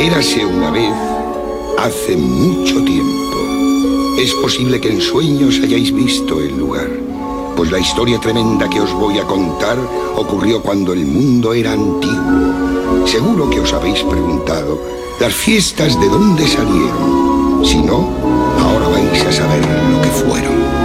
Érase una vez, hace mucho tiempo. Es posible que en sueños hayáis visto el lugar, pues la historia tremenda que os voy a contar ocurrió cuando el mundo era antiguo. Seguro que os habéis preguntado, ¿las fiestas de dónde salieron? Si no, ahora vais a saber lo que fueron.